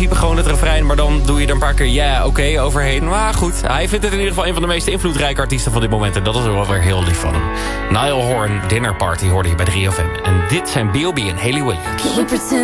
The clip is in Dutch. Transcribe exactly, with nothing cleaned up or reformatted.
principe gewoon het refrein, maar dan doe je er een paar keer ja, oké okay, overheen. Maar goed, hij vindt het in ieder geval een van de meest invloedrijke artiesten van dit moment. En dat is wel weer heel lief van hem. Niall Horan, Dinner Party hoorde je bij drie F M. En dit zijn B O B en Hayley Williams.